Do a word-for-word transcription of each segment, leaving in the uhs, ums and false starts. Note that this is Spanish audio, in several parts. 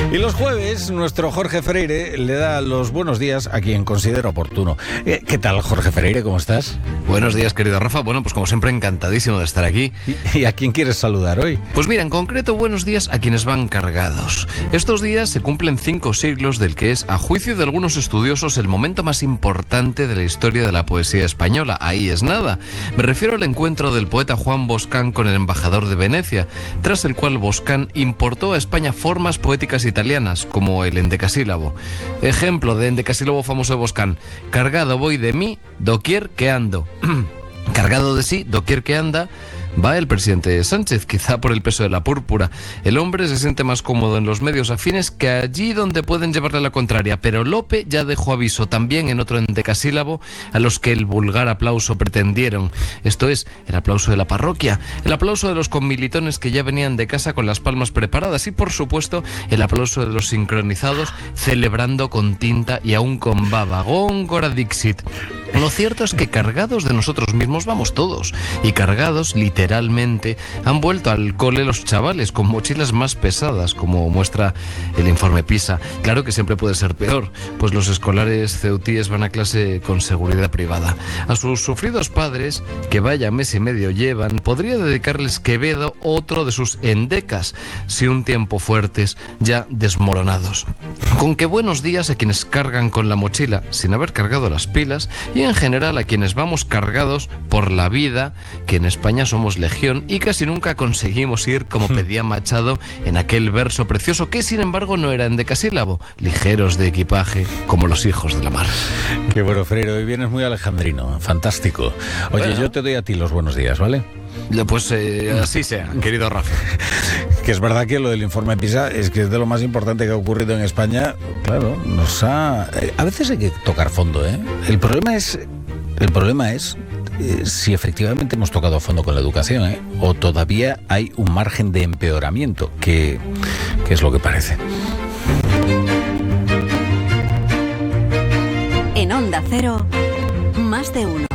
Y los jueves, nuestro Jorge Freire le da los buenos días a quien considera oportuno. ¿Qué tal, Jorge Freire? ¿Cómo estás? Buenos días, querido Rafa. Bueno, pues como siempre, encantadísimo de estar aquí. ¿Y a quién quieres saludar hoy? Pues mira, en concreto, buenos días a quienes van cargados. Estos días se cumplen cinco siglos del que es, a juicio de algunos estudiosos, el momento más importante de la historia de la poesía española. Ahí es nada. Me refiero al encuentro del poeta Juan Boscán con el embajador de Venecia, tras el cual Boscán importó a España formas poéticas italianas, como el endecasílabo. Ejemplo de endecasílabo famoso de Boscán: cargado voy de mí, doquier que ando. Cargado de sí, doquier que anda, va el presidente Sánchez, quizá por el peso de la púrpura. El hombre se siente más cómodo en los medios afines que allí donde pueden llevarle la contraria, pero Lope ya dejó aviso también en otro endecasílabo a los que el vulgar aplauso pretendieron. Esto es, el aplauso de la parroquia, el aplauso de los conmilitones que ya venían de casa con las palmas preparadas y, por supuesto, el aplauso de los sincronizados celebrando con tinta y aún con baba. Góngora Dixit. Lo cierto es que cargados de nosotros mismos vamos todos, y cargados literalmente Literalmente han vuelto al cole los chavales con mochilas más pesadas, como muestra el informe PISA. Claro que siempre puede ser peor, pues los escolares ceutíes van a clase con seguridad privada. A sus sufridos padres, que vaya mes y medio llevan, podría dedicarles Quevedo otro de sus endecas, si un tiempo fuertes, ya desmoronados. Con que buenos días a quienes cargan con la mochila sin haber cargado las pilas, y en general a quienes vamos cargados por la vida, que en España somos legión y casi nunca conseguimos ir como pedía Machado en aquel verso precioso que sin embargo no era endecasílabo: ligeros de equipaje como los hijos de la mar. Qué bueno, Freire, hoy vienes muy alejandrino, fantástico. Oye, bueno, yo te doy a ti los buenos días, ¿vale? Pues eh, así sea, querido Rafa. Que es verdad que lo del informe PISA es que es de lo más importante que ha ocurrido en España. Claro, nos ha... A veces hay que tocar fondo, ¿eh? El problema es... El problema es eh, si efectivamente hemos tocado a fondo con la educación, ¿eh? O todavía hay un margen de empeoramiento, que, que es lo que parece. En Onda Cero, más de uno.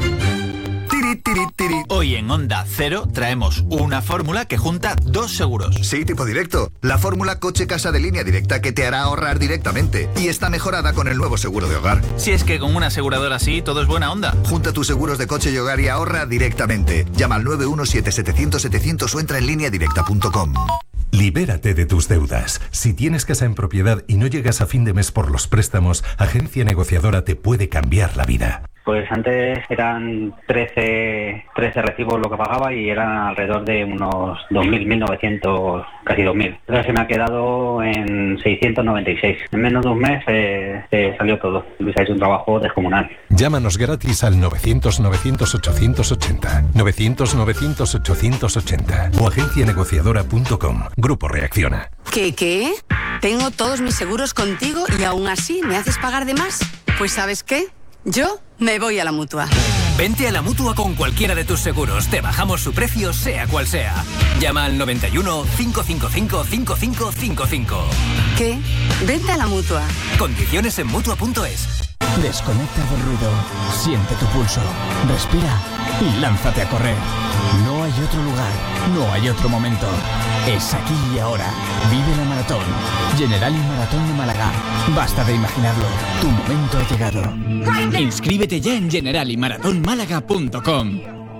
Hoy en Onda Cero traemos una fórmula que junta dos seguros. Sí, tipo directo. La fórmula coche-casa de Línea Directa, que te hará ahorrar directamente. Y está mejorada con el nuevo seguro de hogar. Si es que con una aseguradora así todo es buena onda. Junta tus seguros de coche y hogar y ahorra directamente. Llama al nueve uno siete siete cero cero setecientos o entra en línea directa punto com. Libérate de tus deudas. Si tienes casa en propiedad y no llegas a fin de mes por los préstamos, Agencia Negociadora te puede cambiar la vida. Pues antes eran trece, trece recibos lo que pagaba y eran alrededor de unos dos mil, mil novecientos, casi dos mil. Ahora se me ha quedado en seiscientos noventa y seis. En menos de un mes eh, se salió todo. Se ha hecho un trabajo descomunal. Llámanos gratis al novecientos, novecientos, ochocientos ochenta. novecientos, novecientos, ochocientos ochenta. O agencia negociadora punto com. Grupo Reacciona. ¿Qué, qué? Tengo todos mis seguros contigo y aún así me haces pagar de más. Pues ¿sabes qué? Yo me voy a la Mutua. Vente a la Mutua con cualquiera de tus seguros. Te bajamos su precio, sea cual sea. Llama al noventa y uno, cinco cinco cinco, cinco cinco cinco cinco. ¿Qué? Vente a la Mutua. Condiciones en Mutua punto es. Desconecta del ruido. Siente tu pulso. Respira y lánzate a correr. No hay otro lugar. No hay otro momento. Es aquí y ahora. Vive la maratón. Generali Maratón de Málaga. Basta de imaginarlo. Tu momento ha llegado. Inscríbete ya en generali maratón málaga punto com.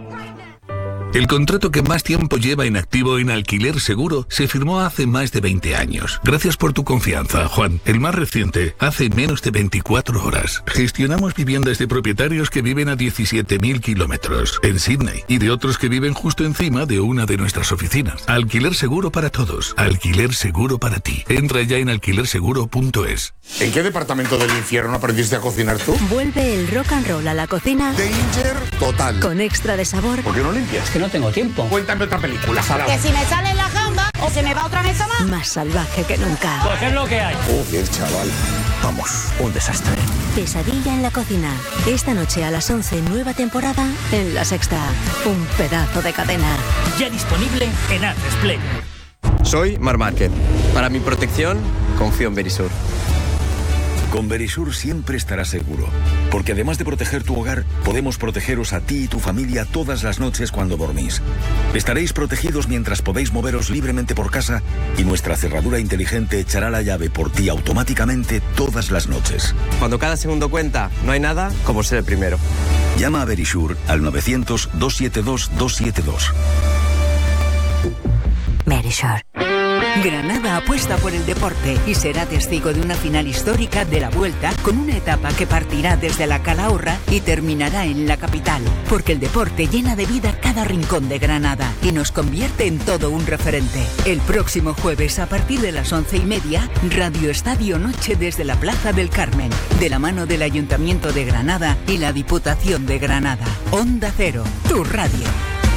El contrato que más tiempo lleva en activo en Alquiler Seguro se firmó hace más de veinte años. Gracias por tu confianza, Juan. El más reciente, hace menos de veinticuatro horas. Gestionamos viviendas de propietarios que viven a diecisiete mil kilómetros en Sydney y de otros que viven justo encima de una de nuestras oficinas. Alquiler Seguro para todos. Alquiler Seguro para ti. Entra ya en alquiler seguro punto es. ¿En qué departamento del infierno aprendiste a cocinar tú? Vuelve el rock and roll a la cocina. Danger total. Con extra de sabor. ¿Por qué no limpias? Que no tengo tiempo. Cuéntame otra película, Sara. Que si me sale la gamba o se me va otra mesa más. Más salvaje que nunca. Pues es lo que hay. Joder, chaval. Vamos, un desastre. Pesadilla en la cocina. Esta noche a las once, nueva temporada en La Sexta. Un pedazo de cadena. Ya disponible en Atresplay. Soy Mar Márquez. Para mi protección, confío en Verisur. Con Verisur siempre estarás seguro, porque además de proteger tu hogar, podemos protegeros a ti y tu familia todas las noches cuando dormís. Estaréis protegidos mientras podéis moveros libremente por casa y nuestra cerradura inteligente echará la llave por ti automáticamente todas las noches. Cuando cada segundo cuenta, no hay nada como ser el primero. Llama a Verisur al novecientos, doscientos setenta y dos, doscientos setenta y dos. Verisur. Granada apuesta por el deporte y será testigo de una final histórica de la Vuelta con una etapa que partirá desde la Calahorra y terminará en la capital, porque el deporte llena de vida cada rincón de Granada y nos convierte en todo un referente. El próximo jueves a partir de las once y media, Radio Estadio Noche desde la Plaza del Carmen, de la mano del Ayuntamiento de Granada y la Diputación de Granada. Onda Cero, tu radio.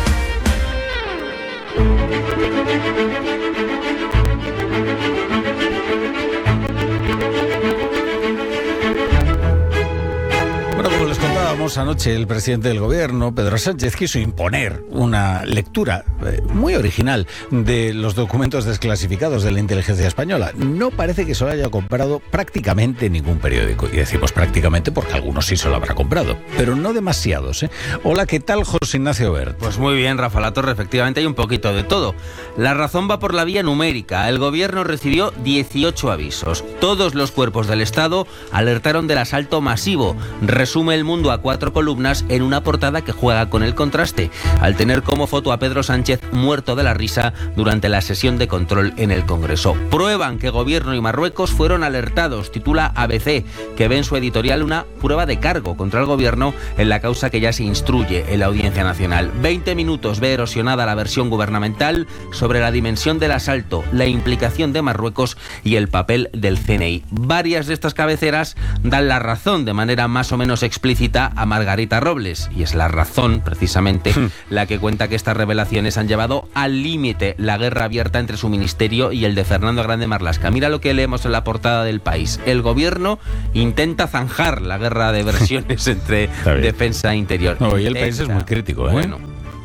Bueno, como les contábamos anoche, el presidente del gobierno, Pedro Sánchez, quiso imponer una lectura eh, muy original de los documentos desclasificados de la inteligencia española. No parece que se lo haya comprado prácticamente ningún periódico. Y decimos prácticamente porque algunos sí se lo habrá comprado, pero no demasiados, ¿eh? Hola, ¿qué tal, José Ignacio Bert? Pues muy bien, Rafa La Torre, efectivamente hay un poquito de todo. La razón va por la vía numérica. El gobierno recibió dieciocho avisos. Todos los cuerpos del Estado alertaron del asalto masivo. Resume El Mundo a cuatro columnas en una portada que juega con el contraste, al tener como foto a Pedro Sánchez muerto de la risa durante la sesión de control en el Congreso. Prueban que Gobierno y Marruecos fueron alertados, titula A B C, que ve en su editorial una prueba de cargo contra el Gobierno en la causa que ya se instruye en la Audiencia Nacional. veinte minutos ve erosionada la versión gubernamental sobre la dimensión del asalto, la implicación de Marruecos y el papel del C N I. Varias de estas cabeceras dan la razón de manera más o menos explícita a Margarita Robles, y es La Razón, precisamente, hmm. la que cuenta que estas revelaciones han llevado al límite la guerra abierta entre su ministerio y el de Fernando Grande Marlaska. Mira lo que leemos en la portada del País. El gobierno intenta zanjar la guerra de versiones entre defensa e interior. No, y el País es muy crítico, ¿eh? Bueno.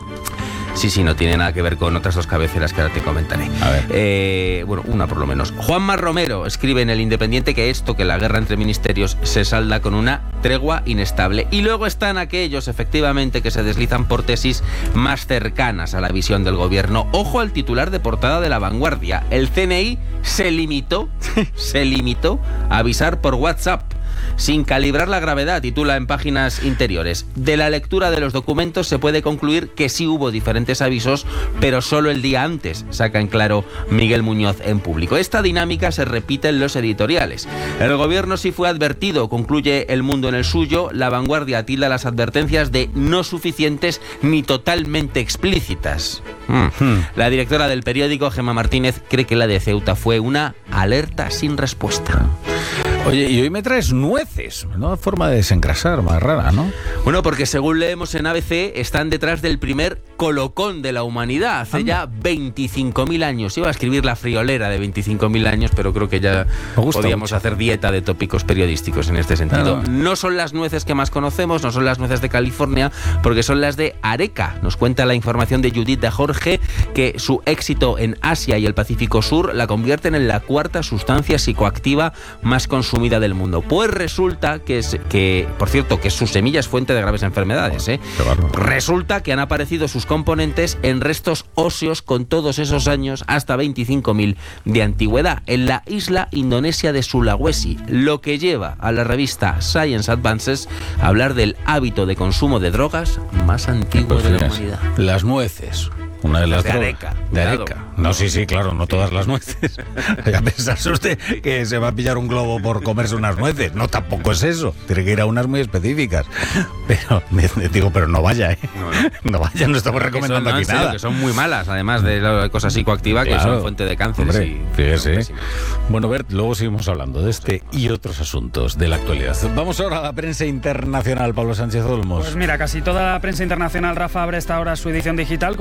Sí, sí, no tiene nada que ver con otras dos cabeceras que ahora te comentaré. A ver. Eh, bueno, una por lo menos. Juanma Romero escribe en El Independiente que esto, que la guerra entre ministerios, se salda con una tregua inestable. Y luego están aquellos, efectivamente, que se deslizan por tesis más cercanas a la visión del gobierno. Ojo al titular de portada de La Vanguardia. El C N I se limitó, se limitó a avisar por WhatsApp, sin calibrar la gravedad, titula en páginas interiores. De la lectura de los documentos se puede concluir que sí hubo diferentes avisos, pero solo el día antes, saca en claro Miguel Muñoz en Público. Esta dinámica se repite en los editoriales. El gobierno sí fue advertido, concluye El Mundo en el suyo. La Vanguardia tilda las advertencias de no suficientes ni totalmente explícitas. Mm. Hmm. La directora del periódico, Gemma Martínez, cree que la de Ceuta fue una alerta sin respuesta. Oye, y hoy me traes nueces, ¿no? Forma de desencrasar, más rara, ¿no? Bueno, porque según leemos en A B C, están detrás del primer colocón de la humanidad, hace ya veinticinco mil años. Iba a escribir La Friolera de veinticinco mil años, pero creo que ya podíamos mucho. hacer dieta de tópicos periodísticos en este sentido. Claro. No son las nueces que más conocemos, no son las nueces de California, porque son las de Areca. Nos cuenta la información de Judith de Jorge que su éxito en Asia y el Pacífico Sur la convierten en la cuarta sustancia psicoactiva más consumida del mundo. Pues resulta que, es, que por cierto, que su semilla es fuente de graves enfermedades, ¿eh? Resulta que han aparecido sus componentes en restos óseos con todos esos años, hasta veinticinco mil de antigüedad, en la isla indonesia de Sulawesi, lo que lleva a la revista Science Advances a hablar del hábito de consumo de drogas más antiguo pues de la humanidad. Las nueces. Una de las de Areca. De Areca. No, sí, sí, claro, no todas las nueces. A pensarse usted que se va a pillar un globo por comerse unas nueces. No, tampoco es eso. Tiene que ir a unas muy específicas. Pero, me, digo, pero no vaya, ¿eh? No, no. no vaya, no estamos recomendando son, no, aquí serio, nada. Que son muy malas, además de la cosa psicoactiva, claro, que son fuente de cáncer. Hombre, y, fíjese. Bueno, Bert, luego seguimos hablando de este y otros asuntos de la actualidad. Vamos ahora a la prensa internacional, Pablo Sánchez Olmos. Pues mira, casi toda la prensa internacional, Rafa, abre esta hora su edición digital con la última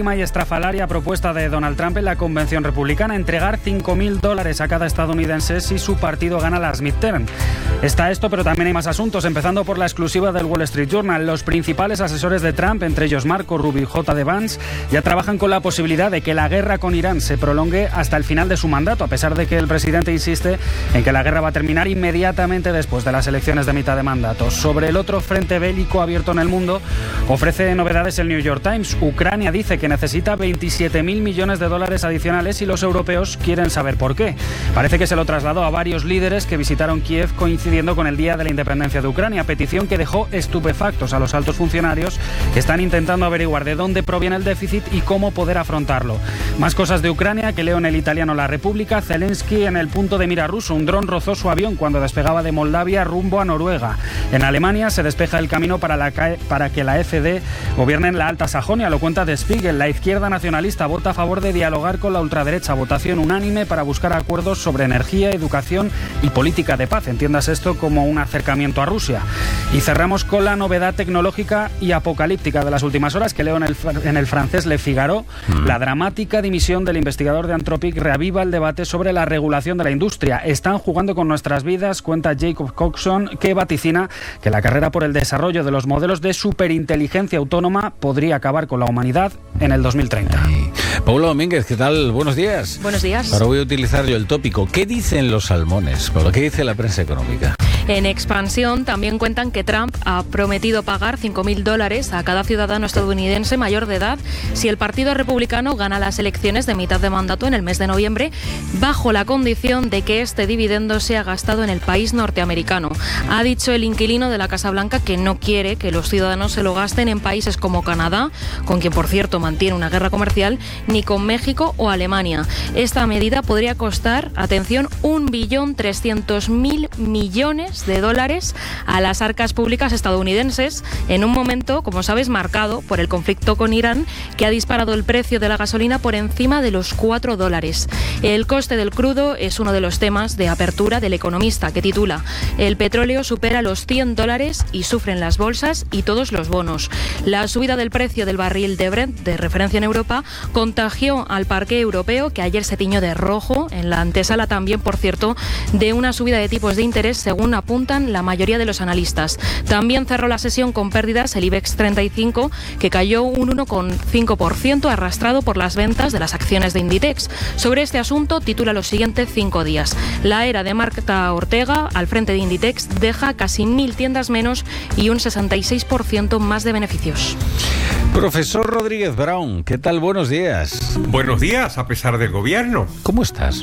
última y estrafalaria propuesta de Donald Trump en la convención republicana: entregar cinco mil dólares a cada estadounidense si su partido gana las midterm. Está esto, pero también hay más asuntos, empezando por la exclusiva del Wall Street Journal. Los principales asesores de Trump, entre ellos Marco Rubio y J D Vance, ya trabajan con la posibilidad de que la guerra con Irán se prolongue hasta el final de su mandato, a pesar de que el presidente insiste en que la guerra va a terminar inmediatamente después de las elecciones de mitad de mandato. Sobre el otro frente bélico abierto en el mundo, ofrece novedades el New York Times. Ucrania dice que necesita veintisiete mil millones de dólares adicionales y los europeos quieren saber por qué. Parece que se lo trasladó a varios líderes que visitaron Kiev coincidiendo con el Día de la Independencia de Ucrania, petición que dejó estupefactos a los altos funcionarios que están intentando averiguar de dónde proviene el déficit y cómo poder afrontarlo. Más cosas de Ucrania que leo en el italiano La República. Zelensky en el punto de mira ruso. Un dron rozó su avión cuando despegaba de Moldavia rumbo a Noruega. En Alemania se despeja el camino para, la, para que la F D gobierne en la Alta Sajonia. Lo cuenta Der Spiegel. La izquierda nacionalista vota a favor de dialogar con la ultraderecha. Votación unánime para buscar acuerdos sobre energía, educación y política de paz. Entiendas esto como un acercamiento a Rusia. Y cerramos con la novedad tecnológica y apocalíptica de las últimas horas que leo en el, en el francés Le Figaro. Mm. La dramática dimisión del investigador de Anthropic reaviva el debate sobre la regulación de la industria. Están jugando con nuestras vidas, cuenta Jacob Coxon, que vaticina que la carrera por el desarrollo de los modelos de superinteligencia autónoma podría acabar con la humanidad en el dos mil treinta. Paula Domínguez, ¿qué tal? Buenos días. Buenos días. Ahora voy a utilizar yo el tópico. ¿Qué dicen los salmones? Paula, ¿qué dice la prensa económica? En Expansión también cuentan que Trump ha prometido pagar cinco mil dólares a cada ciudadano estadounidense mayor de edad si el Partido Republicano gana las elecciones de mitad de mandato en el mes de noviembre, bajo la condición de que este dividendo sea gastado en el país norteamericano. Ha dicho el inquilino de la Casa Blanca que no quiere que los ciudadanos se lo gasten en países como Canadá, con quien por cierto mantiene una guerra comercial, ni con México o Alemania. Esta medida podría costar, atención, un billón trescientos mil millones de dólares a las arcas públicas estadounidenses en un momento, como sabes, marcado por el conflicto con Irán, que ha disparado el precio de la gasolina por encima de los cuatro dólares. El coste del crudo es uno de los temas de apertura del Economista, que titula: el petróleo supera los cien dólares y sufren las bolsas y todos los bonos. La subida del precio del barril de Brent, de referencia en Europa, contagió al parque europeo, que ayer se tiñó de rojo en la antesala también, por cierto, de una subida de tipos de interés, según apuntan la mayoría de los analistas. También cerró la sesión con pérdidas el IBEX treinta y cinco, que cayó un uno coma cinco por ciento, arrastrado por las ventas de las acciones de Inditex. Sobre este asunto titula los siguientes cinco días: la era de Marta Ortega al frente de Inditex deja casi mil tiendas menos y un sesenta y seis por ciento más de beneficios. Profesor Rodríguez Brown, ¿qué tal? Buenos días. Buenos días, a pesar del gobierno. ¿Cómo estás?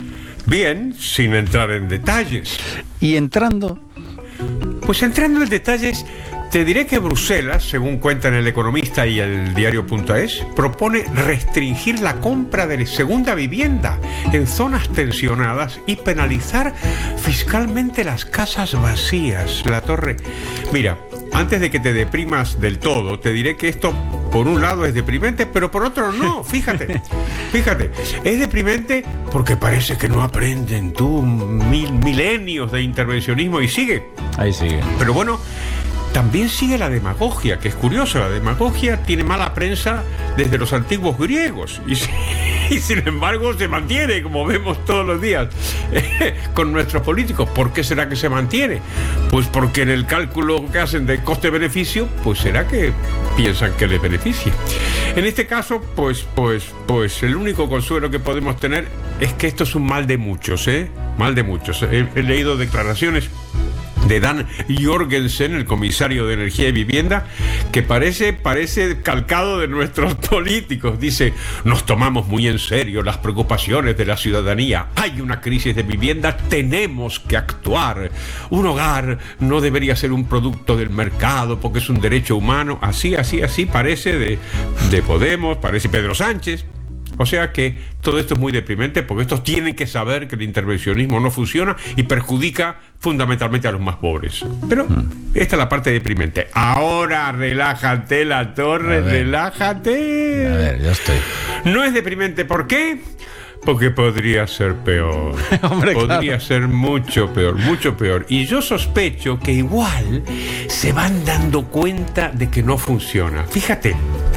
Bien, sin entrar en detalles. ¿Y entrando? Pues entrando en detalles, te diré que Bruselas, según cuentan El Economista y el diario.es, propone restringir la compra de segunda vivienda en zonas tensionadas y penalizar fiscalmente las casas vacías. La torre... Mira, antes de que te deprimas del todo, te diré que esto, por un lado, es deprimente, pero por otro no. Fíjate, fíjate, es deprimente porque parece que no aprenden tú mil milenios de intervencionismo y sigue. Ahí sigue. Pero bueno, también sigue la demagogia, que es curioso. La demagogia tiene mala prensa desde los antiguos griegos y, y sin embargo se mantiene, como vemos todos los días, eh, con nuestros políticos. ¿Por qué será que se mantiene? Pues porque en el cálculo que hacen de coste-beneficio, pues será que piensan que les beneficia. En este caso, pues, pues, pues el único consuelo que podemos tener es que esto es un mal de muchos, ¿eh? Mal de muchos. He, he leído declaraciones de Dan Jorgensen, el comisario de Energía y Vivienda, que parece, parece calcado de nuestros políticos. Dice: nos tomamos muy en serio las preocupaciones de la ciudadanía. Hay una crisis de vivienda, tenemos que actuar. Un hogar no debería ser un producto del mercado porque es un derecho humano. Así, así, así parece de, de Podemos, parece Pedro Sánchez. O sea que todo esto es muy deprimente, porque estos tienen que saber que el intervencionismo no funciona y perjudica fundamentalmente a los más pobres. Pero esta es la parte deprimente. Ahora relájate, La Torre, relájate. A ver, ya estoy. No es deprimente, ¿por qué? Porque podría ser peor. Hombre, podría claro. ser mucho peor, mucho peor. Y yo sospecho que igual se van dando cuenta de que no funciona. Fíjate,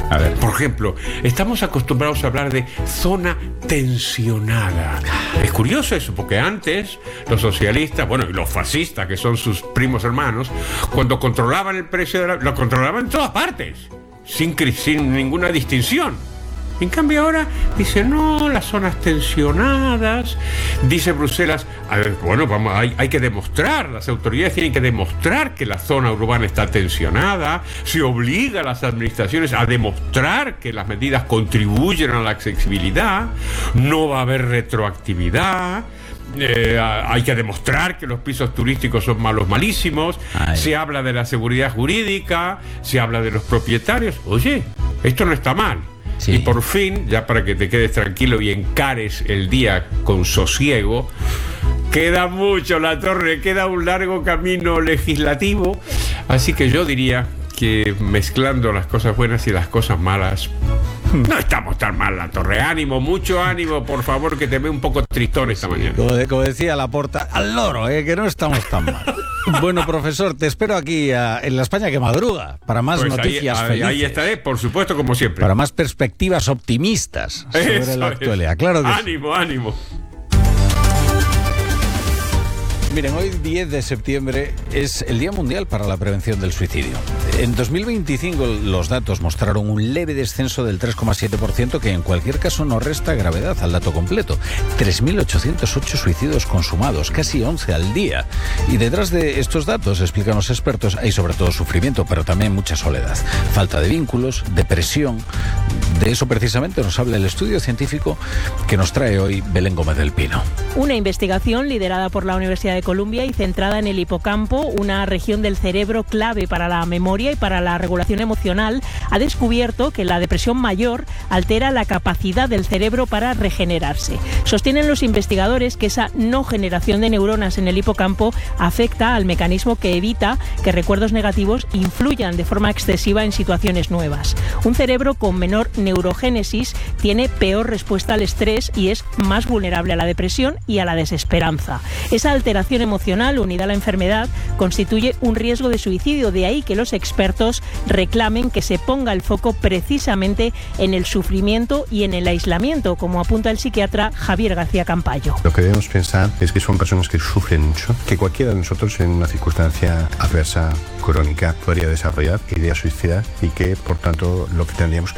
A ver. Por ejemplo, estamos acostumbrados a hablar de zona tensionada. Es curioso eso, porque antes los socialistas, bueno, y los fascistas, que son sus primos hermanos, cuando controlaban el precio de la, lo controlaban en todas partes, sin, sin ninguna distinción. En cambio ahora dice, no, las zonas tensionadas, dice Bruselas, a ver, bueno, vamos, hay, hay que demostrar, las autoridades tienen que demostrar que la zona urbana está tensionada, se obliga a las administraciones a demostrar que las medidas contribuyen a la accesibilidad, no va a haber retroactividad. Eh, hay que demostrar que los pisos turísticos son malos, malísimos. Ay. Se habla de la seguridad jurídica, se habla de los propietarios. Oye, esto no está mal. Sí. Y por fin, ya para que te quedes tranquilo y encares el día con sosiego, queda mucho, La Torre, queda un largo camino legislativo, así que yo diría que mezclando las cosas buenas y las cosas malas, no estamos tan mal, La Torre. Ánimo, mucho ánimo, por favor, que te ve un poco tristón esta sí, mañana. Como, de, como decía Laporta, al loro, eh, que no estamos tan mal. Bueno, profesor, te espero aquí a, en la España que madruga, para más pues noticias ahí, felices. Ahí estaré, por supuesto, como siempre. Para más perspectivas optimistas sobre Eso la actualidad. Claro que ánimo, sí. ánimo. Miren, hoy diez de septiembre es el Día Mundial para la Prevención del Suicidio. En dos mil veinticinco los datos mostraron un leve descenso del tres coma siete por ciento que en cualquier caso no resta gravedad al dato completo. tres mil ochocientos ocho suicidios consumados, casi once al día. Y detrás de estos datos, explican los expertos, hay sobre todo sufrimiento, pero también mucha soledad. Falta de vínculos, depresión. De eso precisamente nos habla el estudio científico que nos trae hoy Belén Gómez del Pino. Una investigación liderada por la Universidad de Columbia y centrada en el hipocampo, una región del cerebro clave para la memoria y para la regulación emocional, ha descubierto que la depresión mayor altera la capacidad del cerebro para regenerarse. Sostienen los investigadores que esa no generación de neuronas en el hipocampo afecta al mecanismo que evita que recuerdos negativos influyan de forma excesiva en situaciones nuevas. Un cerebro con menor neurogénesis tiene peor respuesta al estrés y es más vulnerable a la depresión y a la desesperanza. Esa alteración emocional unida a la enfermedad constituye un riesgo de suicidio, de ahí que los expertos reclamen que se ponga el foco precisamente en el sufrimiento y en el aislamiento, como apunta el psiquiatra Javier García Campayo. Lo que debemos pensar es que son personas que sufren mucho, que cualquiera de nosotros en una circunstancia adversa, crónica, podría desarrollar ideas suicidas y que por tanto lo que tendríamos que